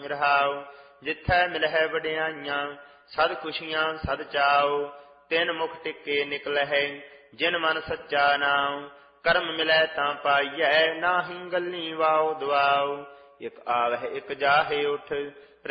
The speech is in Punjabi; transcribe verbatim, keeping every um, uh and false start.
ਰਹਾਉ। ਜਿੱਥੈ ਮਿਲਹਿ ਵਡਿਆਈਆਂ ਸਦ ਖੁਸ਼ੀਆਂ ਸਦ ਚਾਉ। ਤਿਨ ਮੁਖ ਟਿੱਕੇ ਨਿਕਲਹਿ ਜਿਨ ਮਨ ਸੱਚਾ ਨਾਉ। ਕਰਮ ਮਿਲੈ ਤਾਂ ਪਾਈਐ ਨਾਹੀ ਗੱਲੀ ਵਾਉ ਦੁਆਉ। ਇਕ ਆਵਹਿ ਇਕ ਜਾਹੇ ਉਠ